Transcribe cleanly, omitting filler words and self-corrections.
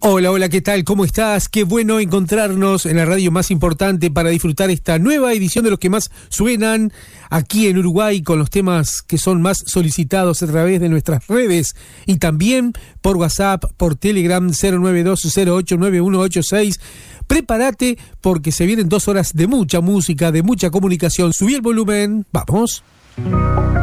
Hola, hola, ¿qué tal? ¿Cómo estás? Qué bueno encontrarnos en la radio más importante para disfrutar esta nueva edición de los que más suenan aquí en Uruguay, con los temas que son más solicitados a través de nuestras redes y también por WhatsApp, por Telegram 092089186. Prepárate porque se vienen 2 horas de mucha música, de mucha comunicación. Subí el volumen, vamos.